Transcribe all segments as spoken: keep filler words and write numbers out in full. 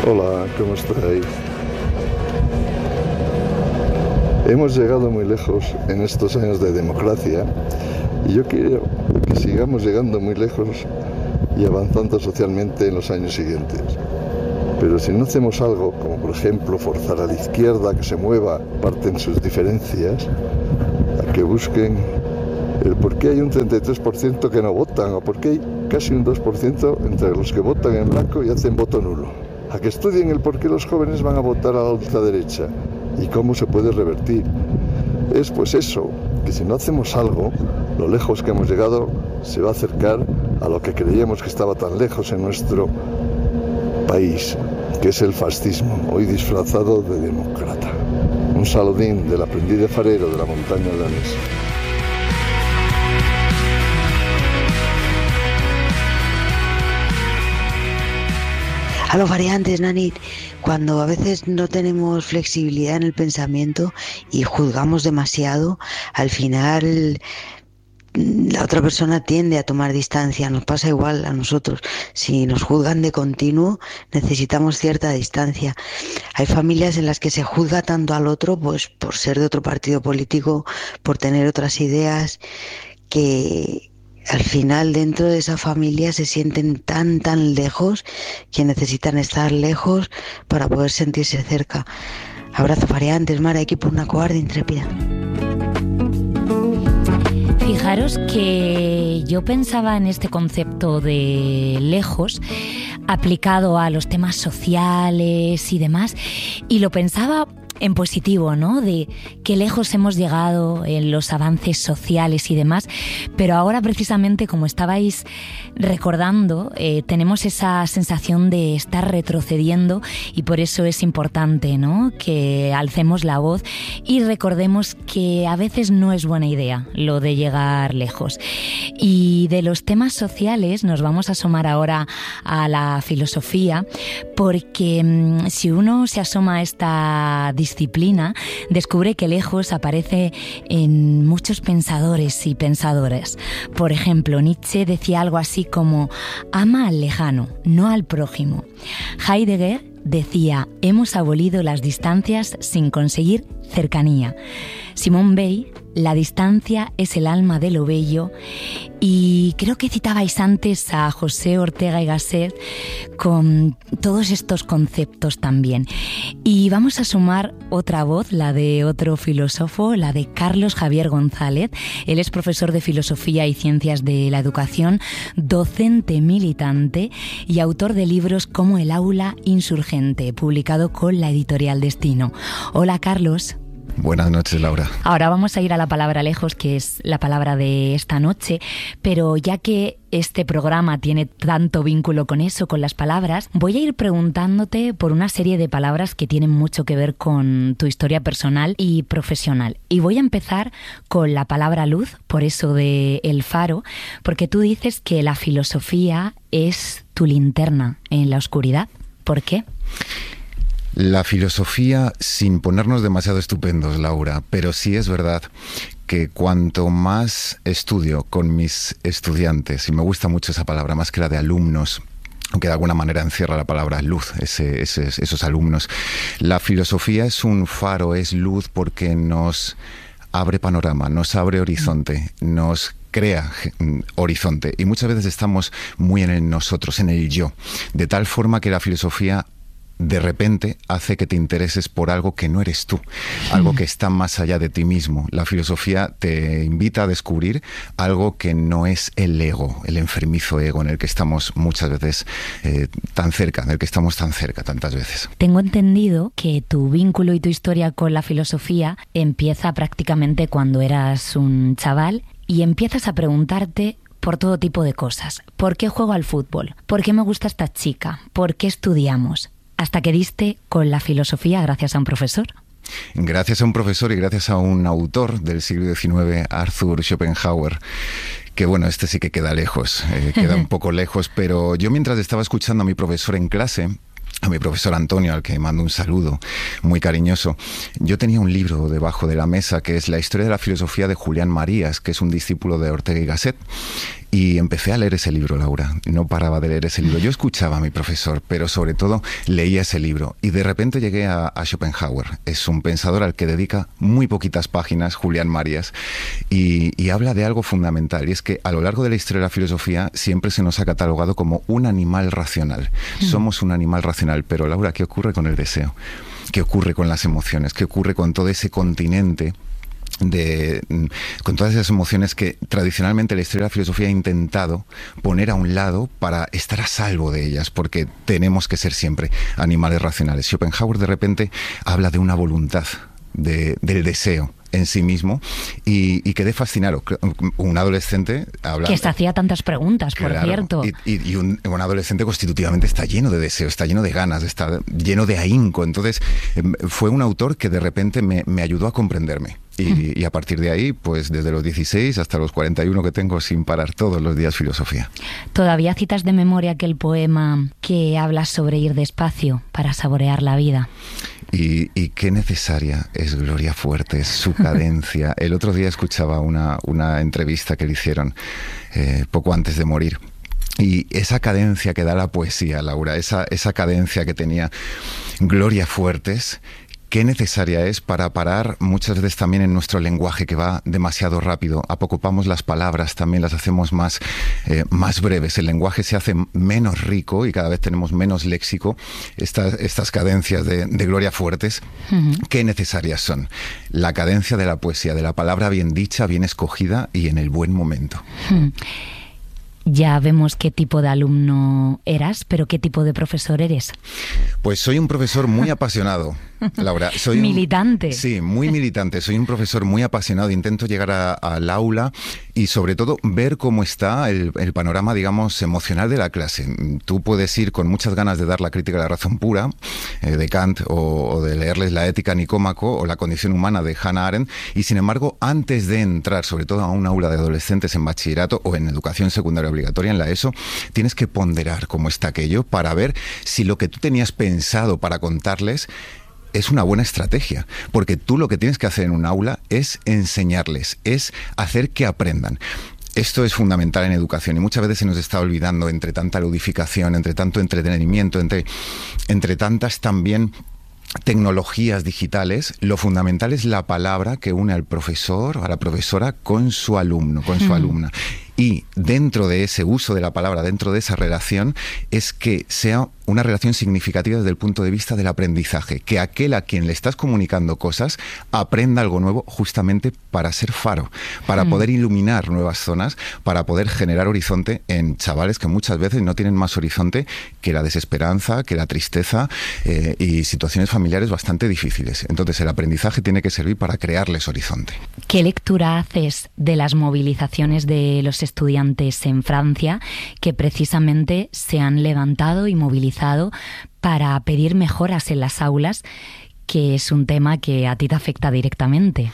Hola, ¿cómo estáis? Hemos llegado muy lejos en estos años de democracia y yo quiero que sigamos llegando muy lejos y avanzando socialmente en los años siguientes. Pero si no hacemos algo, como por ejemplo forzar a la izquierda a que se mueva, parten sus diferencias, a que busquen el por qué hay un treinta y tres por ciento que no votan o por qué hay casi un dos por ciento entre los que votan en blanco y hacen voto nulo, a que estudien el por qué los jóvenes van a votar a la ultraderecha y cómo se puede revertir. Es pues eso, que si no hacemos algo, lo lejos que hemos llegado se va a acercar a lo que creíamos que estaba tan lejos en nuestro país, que es el fascismo, hoy disfrazado de demócrata. Un saludín del aprendiz de farero de la montaña leonesa. A los variantes, Nanit, cuando a veces no tenemos flexibilidad en el pensamiento y juzgamos demasiado, al final la otra persona tiende a tomar distancia. Nos pasa igual a nosotros. Si nos juzgan de continuo, necesitamos cierta distancia. Hay familias en las que se juzga tanto al otro, pues por ser de otro partido político, por tener otras ideas, que al final dentro de esa familia se sienten tan tan lejos que necesitan estar lejos para poder sentirse cerca. Abrazo variantes, Mara, equipo una cobarde intrépida. Fijaros que yo pensaba en este concepto de lejos aplicado a los temas sociales y demás, y lo pensaba en positivo, ¿no? De qué lejos hemos llegado en los avances sociales y demás, pero ahora precisamente, como estabais recordando, eh, tenemos esa sensación de estar retrocediendo, y por eso es importante, ¿no?, que alcemos la voz y recordemos que a veces no es buena idea lo de llegar lejos. Y de los temas sociales nos vamos a asomar ahora a la filosofía, porque mmm, si uno se asoma a esta disciplina, descubre que lejos aparece en muchos pensadores y pensadoras. Por ejemplo, Nietzsche decía algo así como: ama al lejano, no al prójimo. Heidegger decía: hemos abolido las distancias sin conseguir cercanía. Simone Weil: la distancia es el alma de lo bello. Y creo que citabais antes a José Ortega y Gasset con todos estos conceptos también. Y vamos a sumar otra voz, la de otro filósofo, la de Carlos Javier González. Él es profesor de Filosofía y Ciencias de la Educación, docente militante y autor de libros como El aula insurgente, publicado con la editorial Destino. Hola, Carlos. Buenas noches, Laura. Ahora vamos a ir a la palabra lejos, que es la palabra de esta noche, pero ya que este programa tiene tanto vínculo con eso, con las palabras, voy a ir preguntándote por una serie de palabras que tienen mucho que ver con tu historia personal y profesional. Y voy a empezar con la palabra luz, por eso de El Faro, porque tú dices que la filosofía es tu linterna en la oscuridad. ¿Por qué? La filosofía, sin ponernos demasiado estupendos, Laura, pero sí es verdad que cuanto más estudio con mis estudiantes, y me gusta mucho esa palabra, más que la de alumnos, aunque de alguna manera encierra la palabra luz, ese, ese, esos alumnos, la filosofía es un faro, es luz porque nos abre panorama, nos abre horizonte, nos crea horizonte, y muchas veces estamos muy en el nosotros, en el yo, de tal forma que la filosofía de repente hace que te intereses por algo que no eres tú, algo que está más allá de ti mismo. La filosofía te invita a descubrir algo que no es el ego, el enfermizo ego en el que estamos muchas veces eh, tan cerca, en el que estamos tan cerca tantas veces. Tengo entendido que tu vínculo y tu historia con la filosofía empieza prácticamente cuando eras un chaval y empiezas a preguntarte por todo tipo de cosas. ¿Por qué juego al fútbol? ¿Por qué me gusta esta chica? ¿Por qué estudiamos? Hasta que diste con la filosofía gracias a un profesor. Gracias a un profesor y gracias a un autor del siglo diecinueve, Arthur Schopenhauer, que bueno, este sí que queda lejos, eh, queda un poco lejos, pero yo mientras estaba escuchando a mi profesor en clase, a mi profesor Antonio, al que mando un saludo muy cariñoso, yo tenía un libro debajo de la mesa que es La historia de la filosofía de Julián Marías, que es un discípulo de Ortega y Gasset, Y empecé a leer ese libro, Laura. No paraba de leer ese libro. Yo escuchaba a mi profesor, pero sobre todo leía ese libro. Y de repente llegué a, a Schopenhauer. Es un pensador al que dedica muy poquitas páginas, Julián Marías, y, y habla de algo fundamental. Y es que a lo largo de la historia de la filosofía siempre se nos ha catalogado como un animal racional. Mm. Somos un animal racional. Pero, Laura, ¿qué ocurre con el deseo? ¿Qué ocurre con las emociones? ¿Qué ocurre con todo ese continente de, con todas esas emociones que tradicionalmente la historia de la filosofía ha intentado poner a un lado para estar a salvo de ellas, porque tenemos que ser siempre animales racionales? Schopenhauer de repente habla de una voluntad, de, del deseo en sí mismo, y, y quedé fascinado. Un adolescente habla... Que se hacía tantas preguntas, por claro, cierto. Y, y, y un, un adolescente constitutivamente está lleno de deseo, está lleno de ganas, está lleno de ahínco. Entonces, fue un autor que de repente me, me ayudó a comprenderme. Y, y a partir de ahí, pues desde los dieciséis hasta los cuarenta y uno que tengo sin parar todos los días filosofía. ¿Todavía citas de memoria aquel poema que habla sobre ir despacio para saborear la vida? Y, y qué necesaria es Gloria Fuertes, su cadencia. El otro día escuchaba una, una entrevista que le hicieron eh, poco antes de morir. Y esa cadencia que da la poesía, Laura, esa, esa cadencia que tenía Gloria Fuertes, qué necesaria es para parar muchas veces también en nuestro lenguaje que va demasiado rápido. Apocopamos las palabras, también las hacemos más, eh, más breves. El lenguaje se hace menos rico y cada vez tenemos menos léxico. Estas, estas cadencias de, de Gloria Fuertes, uh-huh. qué necesarias son. La cadencia de la poesía, de la palabra bien dicha, bien escogida y en el buen momento. Uh-huh. Ya vemos qué tipo de alumno eras, pero ¿qué tipo de profesor eres? Pues soy un profesor muy apasionado, Laura. Soy militante. Un, sí, muy militante. Soy un profesor muy apasionado. Intento llegar a, al aula y sobre todo ver cómo está el, el panorama, digamos, emocional de la clase. Tú puedes ir con muchas ganas de dar la crítica de la razón pura, eh, de Kant, o, o de leerles la Ética Nicómaco o la condición humana de Hannah Arendt, y sin embargo, antes de entrar, sobre todo a un aula de adolescentes en bachillerato o en educación secundaria obligatoria, en la ESO, tienes que ponderar cómo está aquello para ver si lo que tú tenías pensado para contarles es una buena estrategia, porque tú lo que tienes que hacer en un aula es enseñarles, es hacer que aprendan. Esto es fundamental en educación y muchas veces se nos está olvidando entre tanta ludificación, entre tanto entretenimiento, entre, entre tantas también tecnologías digitales. Lo fundamental es la palabra que une al profesor o a la profesora con su alumno, con su mm. alumna. Y dentro de ese uso de la palabra, dentro de esa relación, es que sea una relación significativa desde el punto de vista del aprendizaje. Que aquel a quien le estás comunicando cosas aprenda algo nuevo justamente para ser faro, para mm. poder iluminar nuevas zonas, para poder generar horizonte en chavales que muchas veces no tienen más horizonte que la desesperanza, que la tristeza eh, y situaciones familiares bastante difíciles. Entonces el aprendizaje tiene que servir para crearles horizonte. ¿Qué lectura haces de las movilizaciones de los estudiantes en Francia que precisamente se han levantado y movilizado para pedir mejoras en las aulas, que es un tema que a ti te afecta directamente?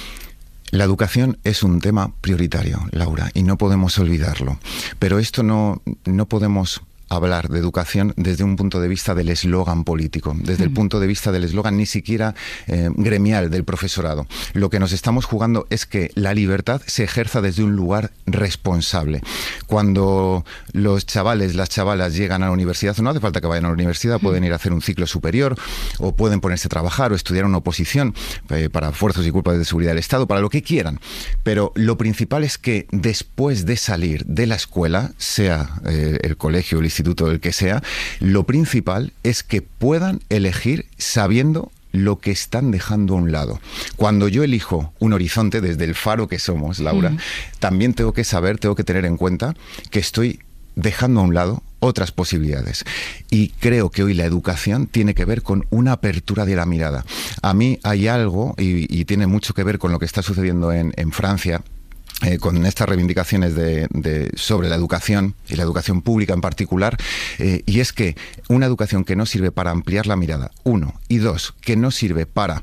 La educación es un tema prioritario, Laura, y no podemos olvidarlo. Pero esto no, no podemos hablar de educación desde un punto de vista del eslogan político, desde mm. el punto de vista del eslogan ni siquiera eh, gremial del profesorado. Lo que nos estamos jugando es que la libertad se ejerza desde un lugar responsable. Cuando los chavales, las chavalas llegan a la universidad, no hace falta que vayan a la universidad, mm. pueden ir a hacer un ciclo superior o pueden ponerse a trabajar o estudiar una oposición eh, para fuerzas y culpas de seguridad del Estado, para lo que quieran. Pero lo principal es que después de salir de la escuela, sea eh, el colegio o el instituto, el que sea, lo principal es que puedan elegir sabiendo lo que están dejando a un lado. Cuando yo elijo un horizonte desde el faro que somos, Laura, mm. también tengo que saber, tengo que tener en cuenta que estoy dejando a un lado otras posibilidades. Y creo que hoy la educación tiene que ver con una apertura de la mirada. A mí hay algo, y, y tiene mucho que ver con lo que está sucediendo en, en Francia, Eh, con estas reivindicaciones de, de, sobre la educación y la educación pública en particular, eh, y es que una educación que no sirve para ampliar la mirada, uno, y dos, que no sirve para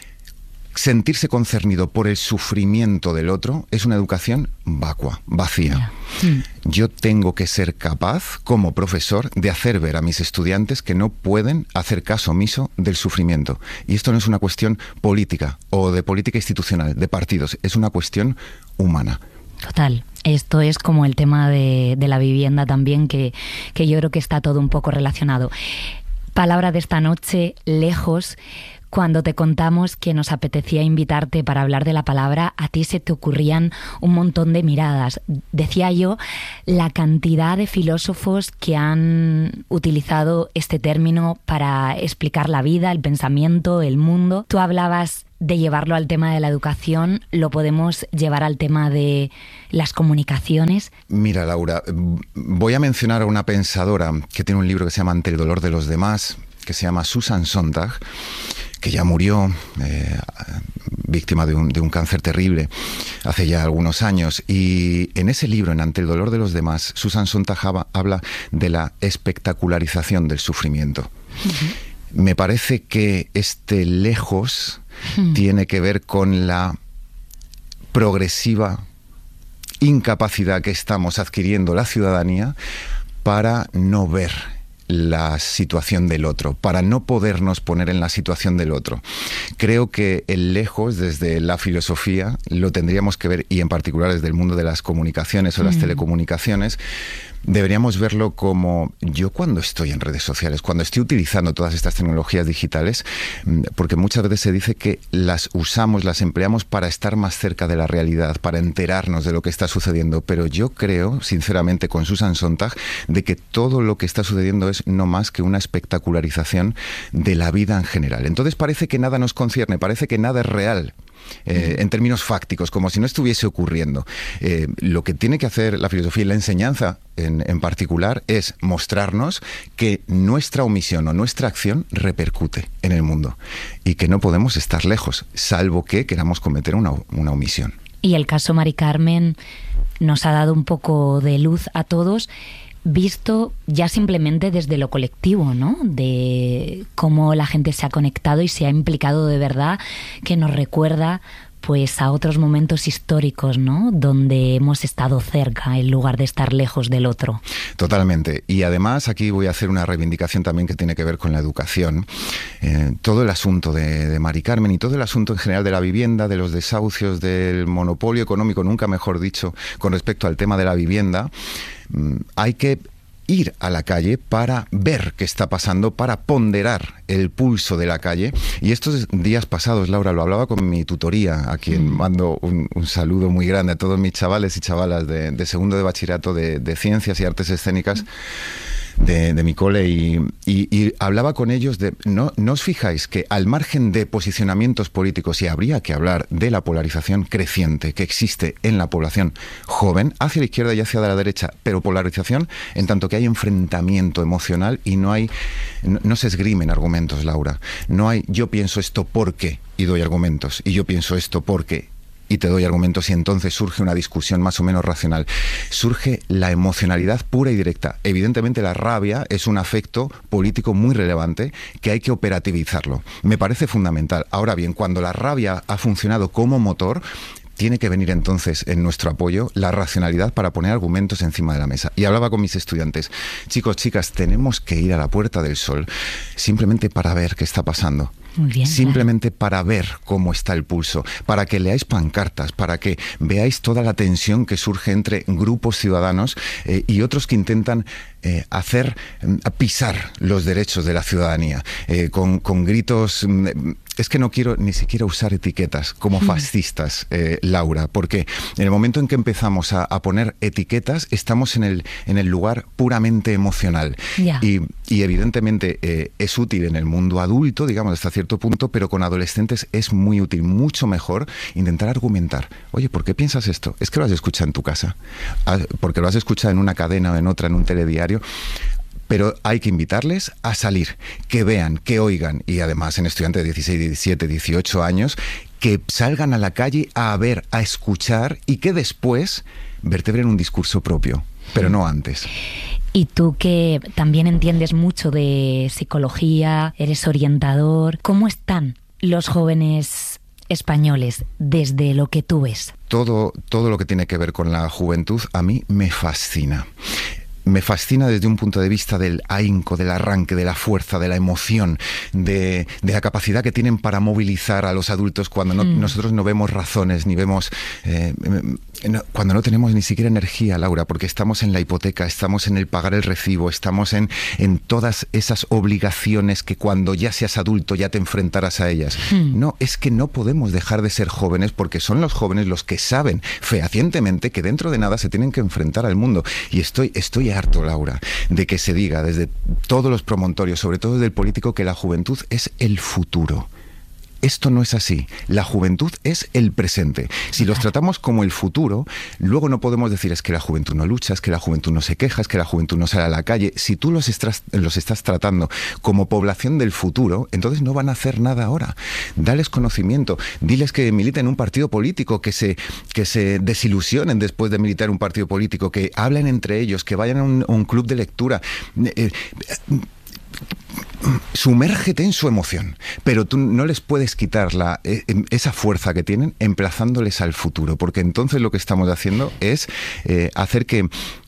sentirse concernido por el sufrimiento del otro, es una educación vacua, vacía. Yeah. Mm. Yo tengo que ser capaz, como profesor, de hacer ver a mis estudiantes que no pueden hacer caso omiso del sufrimiento. Y esto no es una cuestión política o de política institucional, de partidos, es una cuestión humana. Total. Esto es como el tema de, de la vivienda también, que, que yo creo que está todo un poco relacionado. Palabra de esta noche, lejos. Cuando te contamos que nos apetecía invitarte para hablar de la palabra, a ti se te ocurrían un montón de miradas. Decía yo, la cantidad de filósofos que han utilizado este término para explicar la vida, el pensamiento, el mundo. Tú hablabas de llevarlo al tema de la educación, ¿lo podemos llevar al tema de las comunicaciones? Mira, Laura, voy a mencionar a una pensadora que tiene un libro que se llama Ante el dolor de los demás, que se llama Susan Sontag, que ya murió, eh, víctima de un, de un cáncer terrible, hace ya algunos años. Y en ese libro, en Ante el dolor de los demás, Susan Sontag habla de la espectacularización del sufrimiento. Uh-huh. Me parece que este lejos uh-huh. tiene que ver con la progresiva incapacidad que estamos adquiriendo la ciudadanía para no ver la situación del otro, para no podernos poner en la situación del otro. Creo que el lejos, desde la filosofía, lo tendríamos que ver, y en particular desde el mundo de las comunicaciones o las mm. telecomunicaciones, deberíamos verlo como yo cuando estoy en redes sociales, cuando estoy utilizando todas estas tecnologías digitales, porque muchas veces se dice que las usamos, las empleamos para estar más cerca de la realidad, para enterarnos de lo que está sucediendo, pero yo creo, sinceramente, con Susan Sontag, de que todo lo que está sucediendo es no más que una espectacularización de la vida en general. Entonces parece que nada nos concierne, parece que nada es real. Eh, en términos fácticos, como si no estuviese ocurriendo. Eh, lo que tiene que hacer la filosofía y la enseñanza en, en particular es mostrarnos que nuestra omisión o nuestra acción repercute en el mundo y que no podemos estar lejos, salvo que queramos cometer una, una omisión. Y el caso Mari Carmen nos ha dado un poco de luz a todos, visto ya simplemente desde lo colectivo, ¿no? De cómo la gente se ha conectado y se ha implicado de verdad, que nos recuerda pues a otros momentos históricos, ¿no? Donde hemos estado cerca en lugar de estar lejos del otro. Totalmente. Y además aquí voy a hacer una reivindicación también que tiene que ver con la educación. Eh, todo el asunto de, de Mari Carmen y todo el asunto en general de la vivienda, de los desahucios, del monopolio económico, nunca mejor dicho, con respecto al tema de la vivienda, hay que ir a la calle para ver qué está pasando, para ponderar el pulso de la calle. Y estos días pasados, Laura, lo hablaba con mi tutoría, a quien mm. mando un, un saludo muy grande a todos mis chavales y chavalas de, de segundo de bachillerato de, de Ciencias y Artes Escénicas, mm. De, de mi cole, y, y, y hablaba con ellos de, ¿no, ¿no os fijáis que al margen de posicionamientos políticos, y habría que hablar de la polarización creciente que existe en la población joven, hacia la izquierda y hacia la derecha, pero polarización en tanto que hay enfrentamiento emocional y no hay, no, no se esgrimen argumentos, Laura, no hay yo pienso esto porque, y doy argumentos, y yo pienso esto porque, y te doy argumentos, y entonces surge una discusión más o menos racional. Surge la emocionalidad pura y directa. Evidentemente la rabia es un afecto político muy relevante que hay que operativizarlo. Me parece fundamental. Ahora bien, cuando la rabia ha funcionado como motor, tiene que venir entonces en nuestro apoyo la racionalidad para poner argumentos encima de la mesa. Y hablaba con mis estudiantes, chicos, chicas, tenemos que ir a la Puerta del Sol simplemente para ver qué está pasando. Muy bien, simplemente claro. Para ver cómo está el pulso, para que leáis pancartas, para que veáis toda la tensión que surge entre grupos ciudadanos eh, y otros que intentan eh, hacer eh, pisar los derechos de la ciudadanía, eh, con, con gritos. Eh, es que no quiero ni siquiera usar etiquetas como fascistas, eh, Laura, porque en el momento en que empezamos a, a poner etiquetas, estamos en el, en el lugar puramente emocional. Yeah. Y, y evidentemente eh, es útil en el mundo adulto, digamos, hasta cierto punto, pero con adolescentes es muy útil, mucho mejor intentar argumentar. Oye, ¿por qué piensas esto? Es que lo has escuchado en tu casa, porque lo has escuchado en una cadena o en otra, en un telediario. Pero hay que invitarles a salir, que vean, que oigan, y además en estudiantes de dieciséis, diecisiete, dieciocho años, que salgan a la calle a ver, a escuchar y que después vertebren un discurso propio, pero no antes. Y tú, que también entiendes mucho de psicología, eres orientador, ¿cómo están los jóvenes españoles desde lo que tú ves? Todo, todo lo que tiene que ver con la juventud a mí me fascina. Me fascina desde un punto de vista del ahínco, del arranque, de la fuerza, de la emoción, de, de la capacidad que tienen para movilizar a los adultos cuando no, mm. nosotros no vemos razones, ni vemos... Eh, no, cuando no tenemos ni siquiera energía, Laura, porque estamos en la hipoteca, estamos en el pagar el recibo, estamos en, en todas esas obligaciones que cuando ya seas adulto ya te enfrentarás a ellas. Mm. No, es que no podemos dejar de ser jóvenes porque son los jóvenes los que saben fehacientemente que dentro de nada se tienen que enfrentar al mundo. Y estoy, estoy harto, Laura, de que se diga desde todos los promontorios, sobre todo del político, que la juventud es el futuro. Esto no es así. La juventud es el presente. Si los tratamos como el futuro, luego no podemos decir es que la juventud no lucha, es que la juventud no se queja, es que la juventud no sale a la calle. Si tú los estás, los estás tratando como población del futuro, entonces no van a hacer nada ahora. Dales conocimiento, diles que militen en un partido político, que se, que se desilusionen después de militar en un partido político, que hablen entre ellos, que vayan a un, a un club de lectura. Eh, eh, Sumérgete en su emoción, pero tú no les puedes quitar la, esa fuerza que tienen emplazándoles al futuro, porque entonces lo que estamos haciendo es eh, hacer que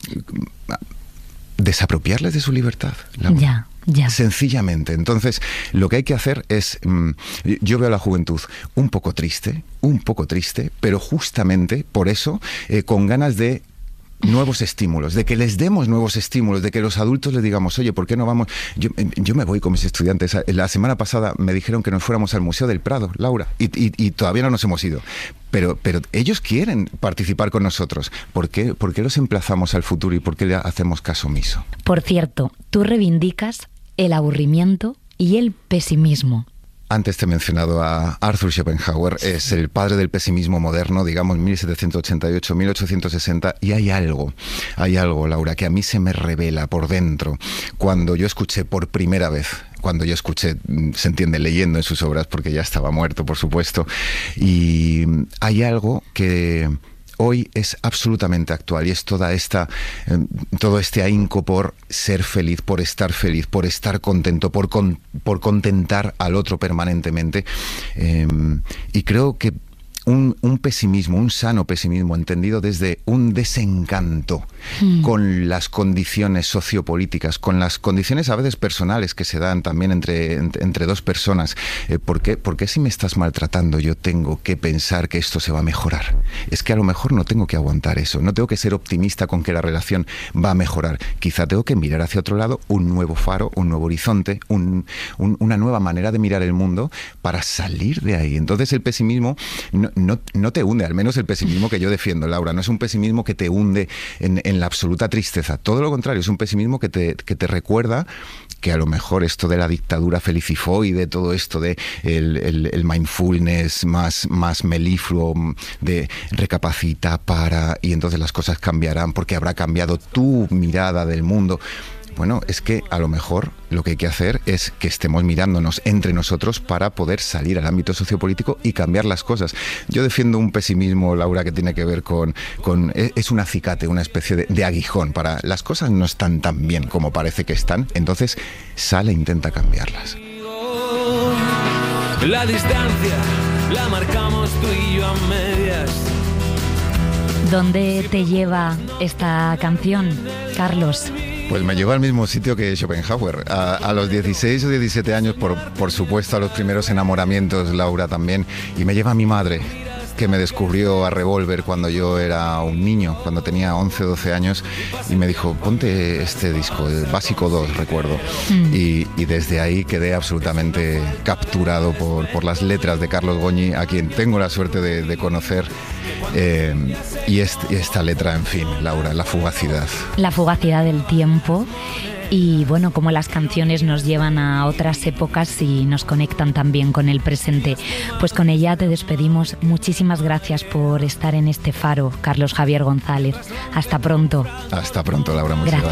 desapropiarles de su libertad. Ya. Ya. Sencillamente. Entonces, lo que hay que hacer es, mmm, yo veo a la juventud un poco triste, un poco triste, pero justamente por eso, eh, con ganas de nuevos estímulos, de que les demos nuevos estímulos, de que los adultos les digamos, oye, ¿por qué no vamos? Yo, yo me voy con mis estudiantes. La semana pasada me dijeron que nos fuéramos al Museo del Prado, Laura, y, y, y todavía no nos hemos ido. Pero, pero ellos quieren participar con nosotros. ¿Por qué, ¿Por qué los emplazamos al futuro y por qué le hacemos caso omiso? Por cierto, tú reivindicas el aburrimiento y el pesimismo. Antes te he mencionado a Arthur Schopenhauer, es el padre del pesimismo moderno, digamos mil setecientos ochenta y ocho a mil ochocientos sesenta, y hay algo, hay algo, Laura, que a mí se me revela por dentro cuando yo escuché por primera vez, cuando yo escuché, se entiende, leyendo en sus obras, porque ya estaba muerto, por supuesto, y hay algo que hoy es absolutamente actual y es toda esta, eh, todo este ahínco por ser feliz, por estar feliz, por estar contento, por, con, por contentar al otro permanentemente. Eh, y creo que Un, un pesimismo, un sano pesimismo entendido desde un desencanto mm. con las condiciones sociopolíticas, con las condiciones a veces personales que se dan también entre, entre, entre dos personas. Eh, ¿por qué? Porque si me estás maltratando yo tengo que pensar que esto se va a mejorar. Es que a lo mejor no tengo que aguantar eso, no tengo que ser optimista con que la relación va a mejorar. Quizá tengo que mirar hacia otro lado, un nuevo faro, un nuevo horizonte, un, un, una nueva manera de mirar el mundo para salir de ahí. Entonces el pesimismo no, No, no te hunde, al menos el pesimismo que yo defiendo, Laura, no es un pesimismo que te hunde en, en la absoluta tristeza, todo lo contrario, es un pesimismo que te, que te recuerda que a lo mejor esto de la dictadura felicifoide, todo esto de el, el, el mindfulness más, más melifluo, de recapacita, para, y entonces las cosas cambiarán porque habrá cambiado tu mirada del mundo. Bueno, es que a lo mejor lo que hay que hacer es que estemos mirándonos entre nosotros para poder salir al ámbito sociopolítico y cambiar las cosas. Yo defiendo un pesimismo, Laura, que tiene que ver con... con es un acicate, una especie de, de aguijón. Para las cosas no están tan bien como parece que están, entonces sale e intenta cambiarlas. La distancia la marcamos tú y yo a medias. ¿Dónde te lleva esta canción, Carlos? Pues me lleva al mismo sitio que Schopenhauer, a, a los dieciséis o diecisiete años, por, por supuesto a los primeros enamoramientos, Laura, también, y me lleva a mi madre, que me descubrió a Revolver cuando yo era un niño, cuando tenía once o doce años, y me dijo, ponte este disco, el Básico dos, recuerdo, mm. y, y desde ahí quedé absolutamente capturado por, por las letras de Carlos Goñi, a quien tengo la suerte de, de conocer. Eh, y, este, y esta letra, en fin, Laura, la fugacidad. La fugacidad del tiempo. Y bueno, como las canciones nos llevan a otras épocas y nos conectan también con el presente. Pues con ella te despedimos. Muchísimas gracias por estar en este faro, Carlos Javier González. Hasta pronto. Hasta pronto, Laura. Muchas gracias.